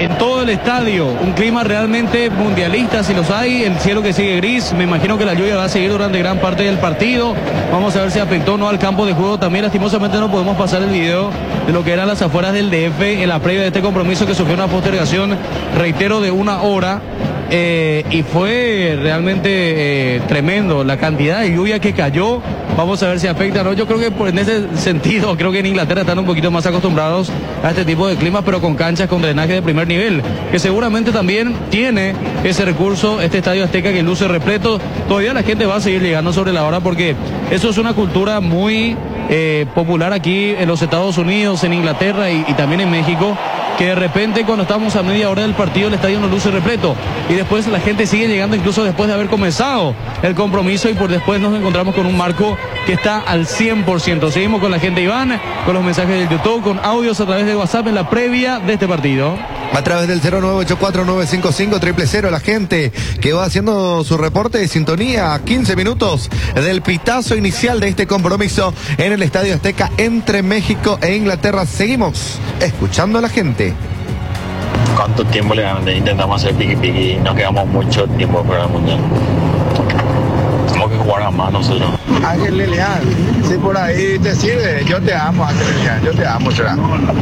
en todo el estadio, un clima realmente mundialista, si los hay, el cielo que sigue gris, me imagino que la lluvia va a seguir durante gran parte del partido, vamos a ver si afectó o no al campo de juego, también lastimosamente no podemos pasar el video de lo que eran las afueras del DF en la previa de este compromiso que sufrió una postergación, reitero, de 1 hora. Y fue realmente tremendo la cantidad de lluvia que cayó. Vamos a ver si afecta, ¿no? Yo creo que en ese sentido, creo que en Inglaterra están un poquito más acostumbrados a este tipo de climas, pero con canchas con drenaje de primer nivel, que seguramente también tiene ese recurso, este Estadio Azteca que luce repleto. Todavía la gente va a seguir llegando sobre la hora porque eso es una cultura muy popular aquí en los Estados Unidos, en Inglaterra y también en México, que de repente cuando estamos a media hora del partido el estadio no luce repleto y después la gente sigue llegando incluso después de haber comenzado el compromiso y por después nos encontramos con un marco que está al 100%. Seguimos con la gente, Iván, con los mensajes del YouTube, con audios a través de WhatsApp en la previa de este partido. A través del 0984-955-000, la gente que va haciendo su reporte de sintonía, 15 minutos del pitazo inicial de este compromiso en el Estadio Azteca entre México e Inglaterra. Seguimos escuchando a la gente. ¿Cuánto tiempo le intentamos hacer piqui y no quedamos mucho tiempo para el mundial? Tenemos que jugar a más nosotros. Ángel Lilian, si por ahí te sirve, yo te amo, Ángel Lilian, yo te amo, será.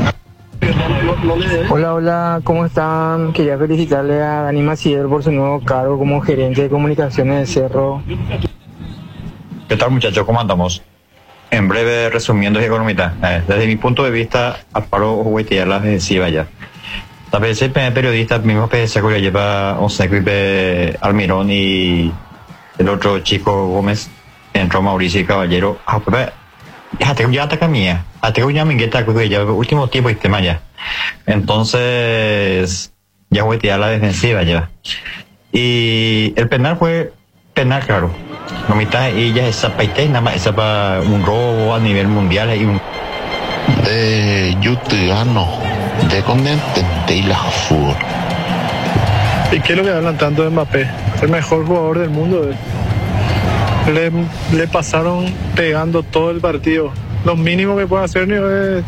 Hola, ¿cómo están? Quería felicitarle a Dani Maciel por su nuevo cargo como gerente de comunicaciones de Cerro. ¿Qué tal, muchachos? ¿Cómo andamos? En breve, resumiendo y economía. Desde mi punto de vista, Alfaro Huguetía la defensiva ya. Tal el periodista, mismo que se lleva Onsequipe Almirón y el otro chico Gómez, entró Mauricio y Caballero. Ya ataca mía. Ya me quita ya último tiempo y tema ya. Entonces, ya voy a tirar la defensiva ya. Y el penal fue penal, claro. No mitad y ya esa paite, nada más esa para un robo a nivel mundial y un Yutiano de Condente de la fútbol. ¿Y qué es lo que hablan tanto de Mbappé? El mejor jugador del mundo. Le pasaron pegando todo el partido. Lo mínimo que puede hacer es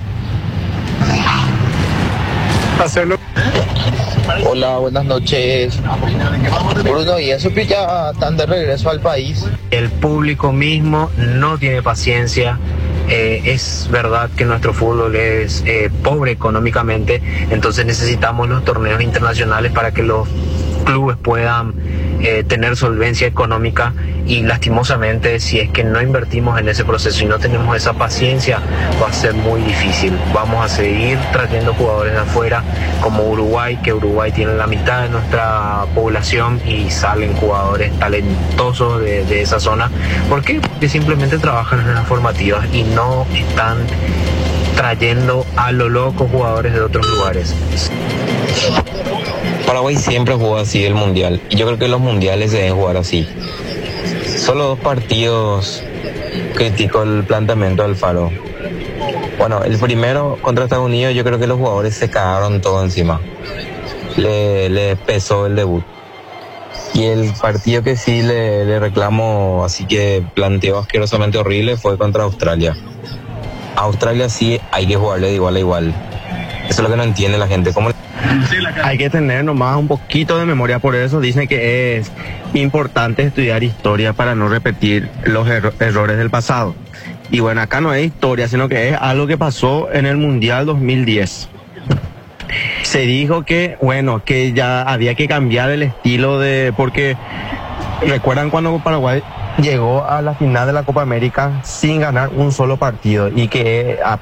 hacerlo. Hola, buenas noches. Bruno, ¿y eso que ya están de regreso al país? El público mismo no tiene paciencia. Es verdad que nuestro fútbol es pobre económicamente, entonces necesitamos los torneos internacionales para que los clubes puedan tener solvencia económica y lastimosamente si es que no invertimos en ese proceso y no tenemos esa paciencia va a ser muy difícil. Vamos a seguir trayendo jugadores de afuera como Uruguay, que Uruguay tiene la mitad de nuestra población y salen jugadores talentosos de esa zona. ¿Por qué? Porque simplemente trabajan en las formativas y no están trayendo a lo loco jugadores de otros lugares. Paraguay siempre jugó así el mundial y yo creo que los mundiales se deben jugar así. Solo 2 partidos criticó el planteamiento de Alfaro. Bueno, el primero contra Estados Unidos yo creo que los jugadores se cagaron todo encima. Le pesó el debut. Y el partido que sí le reclamo, así que planteó asquerosamente horrible, fue contra Australia. A Australia sí hay que jugarle de igual a igual. Eso es lo que no entiende la gente. ¿Cómo? Hay que tener nomás un poquito de memoria, por eso dicen que es importante estudiar historia para no repetir los errores del pasado. Y bueno, acá no es historia, sino que es algo que pasó en el Mundial 2010. Se dijo que, bueno, que ya había que cambiar el estilo porque recuerdan cuando Paraguay llegó a la final de la Copa América sin ganar un solo partido y que a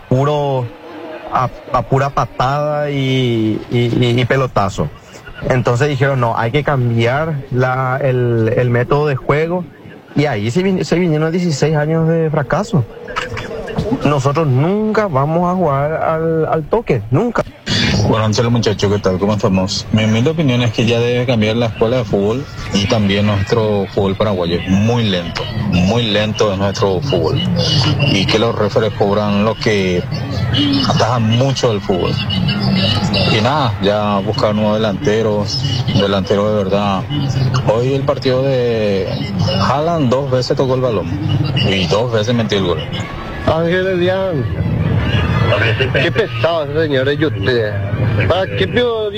pura patada y pelotazo. Entonces dijeron, no, hay que cambiar el método de juego y ahí se vinieron 16 años de fracaso. Nosotros nunca vamos a jugar al toque, nunca. Bueno, Anselo, muchachos, ¿qué tal? ¿Cómo estamos? Mi humilde opinión es que ya debe cambiar la escuela de fútbol y también nuestro fútbol paraguayo. Muy lento es nuestro fútbol. Y que los referees cobran lo que atajan mucho del fútbol. Y nada, ya buscar nuevos delanteros de verdad. Hoy el partido de Haaland 2 veces tocó el balón y 2 veces metió el gol. Ángel Elian, qué pesado ese señor de usted. ¿Para qué